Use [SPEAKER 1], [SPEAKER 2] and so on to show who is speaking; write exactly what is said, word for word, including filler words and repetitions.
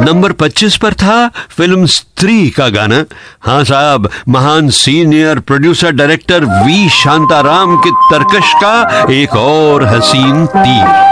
[SPEAKER 1] Number पच्चीस पर था फिल्म स्त्री का गाना। हाँ साहब, महान senior producer director we Shantaram के तरकश का एक और हसीन तीर।